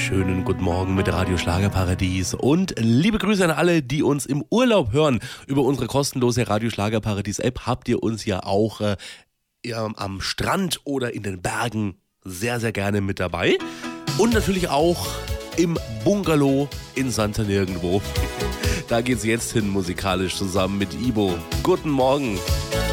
Schönen guten Morgen mit Radio Schlagerparadies und liebe Grüße an alle, die uns im Urlaub hören. Über unsere kostenlose Radio Schlagerparadies App habt ihr uns ja auch am Strand oder in den Bergen sehr, sehr gerne mit dabei. Und natürlich auch im Bungalow in Santa Nirgendwo. Da geht's jetzt hin musikalisch zusammen mit Ibo. Guten Morgen.